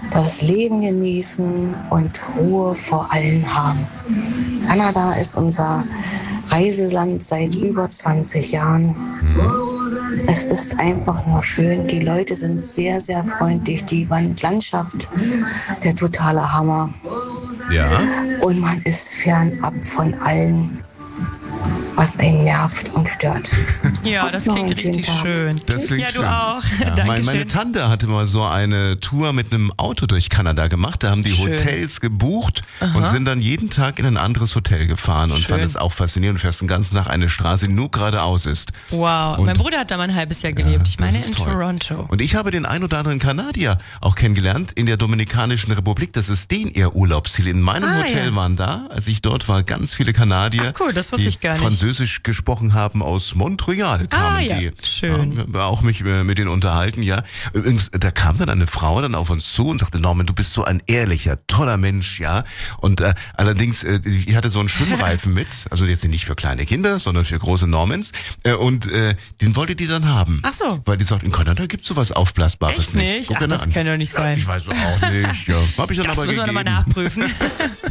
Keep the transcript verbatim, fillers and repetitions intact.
das Leben genießen und Ruhe vor allem haben. Kanada ist unser Reiseland seit über zwanzig Jahren. Es ist einfach nur schön. Die Leute sind sehr, sehr freundlich. Die Landschaft, der totale Hammer. Ja. Und man ist fernab von allen, was einen nervt und stört. Ja, das klingt richtig schön. Das klingt ja, du schön. auch. Ja, Dankeschön. meine Tante hatte mal so eine Tour mit einem Auto durch Kanada gemacht. Da haben die Schön. Hotels gebucht Aha. und sind dann jeden Tag in ein anderes Hotel gefahren und Schön. fand es auch faszinierend. Du fährst den ganzen Tag eine Straße, die nur geradeaus ist. Wow, Und mein Bruder hat da mal ein halbes Jahr gelebt. Ich das meine ist in toll. Toronto. Und ich habe den ein oder anderen Kanadier auch kennengelernt in der Dominikanischen Republik. Das ist den ihr Urlaubsziel. In meinem Ah, Hotel ja. waren da, als ich dort war, ganz viele Kanadier, Ach cool, das wusste die ich gar nicht. Französisch gesprochen haben. Aus Montreal kamen Ah, ja, die. schön. Ja, auch mich äh, mit denen unterhalten, ja. Übrigens, da kam dann eine Frau dann auf uns zu und sagte, Norman, du bist so ein ehrlicher, toller Mensch, ja. Und äh, allerdings, äh, ich hatte so einen Schwimmreifen mit, also jetzt nicht für kleine Kinder, sondern für große Normans. Äh, und äh, den wollte die dann haben. Ach so. Weil die sagt, in Kanada gibt's sowas Aufblasbares Echt nicht? Guck Ach, dir das an. kann doch nicht sein. Ja, ich weiß auch nicht, ja. Hab ich dann Das aber müssen wir gegeben. nochmal nachprüfen.